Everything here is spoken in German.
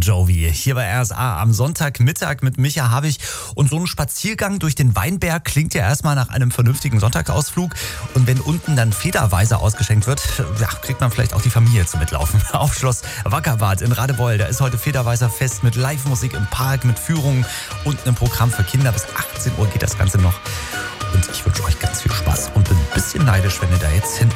Jovi. Hier bei RSA am Sonntagmittag mit Micha Habich. Und so ein Spaziergang durch den Weinberg klingt ja erstmal nach einem vernünftigen Sonntagsausflug. Und wenn unten dann Federweißer ausgeschenkt wird, ja, kriegt man vielleicht auch die Familie zum Mitlaufen. Auf Schloss Wackerbad in Radebeul. Da ist heute Federweißer Fest mit Live-Musik im Park, mit Führungen und einem Programm für Kinder. Bis 18 Uhr geht das Ganze noch. Und ich wünsche euch ganz viel Spaß und bin ein bisschen neidisch, wenn ihr da jetzt hin